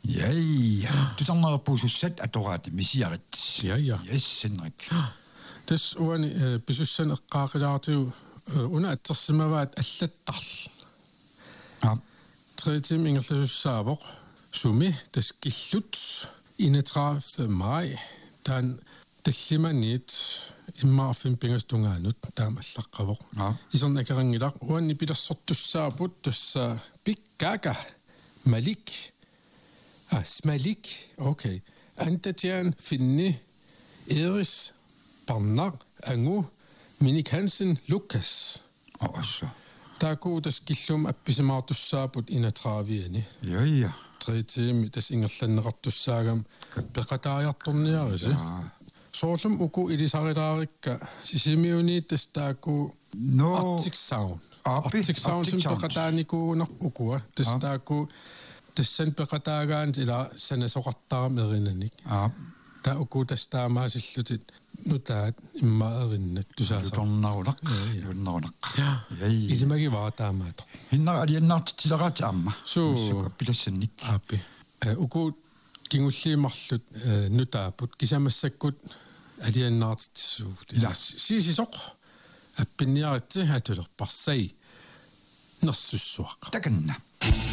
Ja. Du tager på så sæt at du ret misiaret. Ja. Yes, Henrik. Das uani besussan qaaqilаарtu una attersimavaat allattarl. Ja. Tredjem ingerlussaavoq sumi das killut 31. maj dan tallimanit immaarfin pingastungaanut taamallaqqavoq. Ja. Isernakaranngilaq uani pilersortussaaput tussa pikkaga Malik. Smalik. Okay. Antatian finni Iris Barnak Angu Minik Hansen Lukas. Så. Der går das killum appisimaatussaaput inatraaviani. Ja. Tredjem das ingerlanneqartussaagam peqataajartorniarisi. Soorlum uku ilisarilaarikka sisimiuni tas taaku Arctic Sound. Arctic Sound sum peqataanikuuner ukua tas taaku tassan peqataagaan ila sanasoqartaram erinnanik. Ta uku tas taamaasillutit nutaat immaerinnat tusaasa. Tornarulaq. Ja. Ilimagi vaataamaat. Hinna aliannaartitilerat amma. So pilassannik. Appi. Uku kingulliimarlut nutaaput kisamassakut aliannaartitsuut. Ila siisisoq appinniaritsi hatulerparsai nersussuaq. Takanna.